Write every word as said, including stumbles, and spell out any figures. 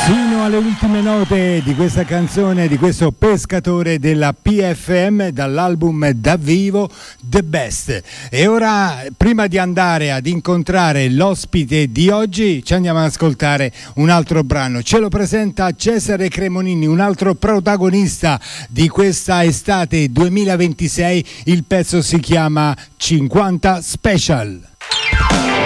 Fino alle ultime note di questa canzone, di questo pescatore della P F M, dall'album Da Vivo The Best. E ora, prima di andare ad incontrare l'ospite di oggi, ci andiamo ad ascoltare un altro brano. Ce lo presenta Cesare Cremonini, un altro protagonista di questa estate duemilaventisei. Il pezzo si chiama cinquanta Special.